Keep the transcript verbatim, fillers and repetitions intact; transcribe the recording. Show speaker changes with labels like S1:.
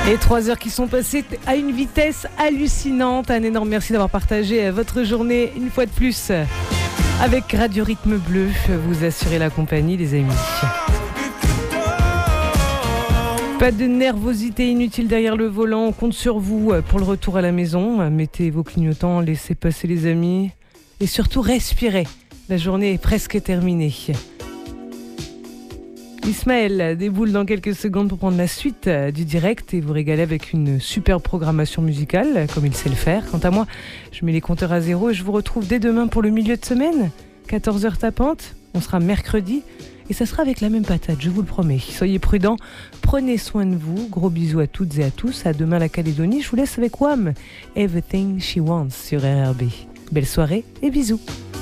S1: Et trois heures qui sont passées à une vitesse hallucinante. Un énorme merci d'avoir partagé votre journée une fois de plus avec Radio Rythme Bleu. Vous assurez la compagnie, les amis. Pas de nervosité inutile derrière le volant. On compte sur vous pour le retour à la maison. Mettez vos clignotants, laissez passer les amis. Et surtout, respirez. La journée est presque terminée. Ismaël déboule dans quelques secondes pour prendre la suite du direct et vous régaler avec une super programmation musicale, comme il sait le faire. Quant à moi, je mets les compteurs à zéro et je vous retrouve dès demain pour le milieu de semaine. quatorze heures tapante, on sera mercredi et ça sera avec la même patate, je vous le promets. Soyez prudents, prenez soin de vous. Gros bisous à toutes et à tous. À demain la Calédonie. Je vous laisse avec Wham! Everything She Wants sur R R B. Belle soirée et bisous.